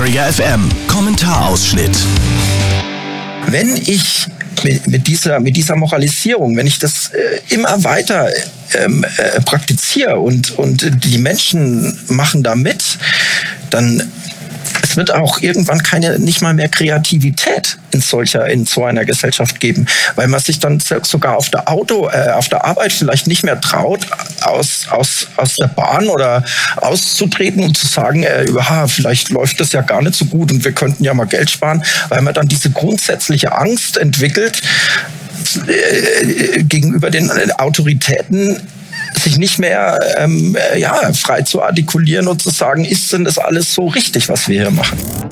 Trigger FM Kommentarausschnitt. Wenn ich mit dieser Moralisierung, wenn ich das immer weiter praktiziere und die Menschen machen da mit, dann es wird auch irgendwann nicht mal mehr Kreativität in so einer Gesellschaft geben, weil man sich dann sogar auf der Arbeit vielleicht nicht mehr traut, aus der Bahn oder auszutreten und zu sagen, vielleicht läuft das ja gar nicht so gut und wir könnten ja mal Geld sparen, weil man dann diese grundsätzliche Angst entwickelt, gegenüber den Autoritäten sich nicht mehr frei zu artikulieren und zu sagen, ist denn das alles so richtig, was wir hier machen?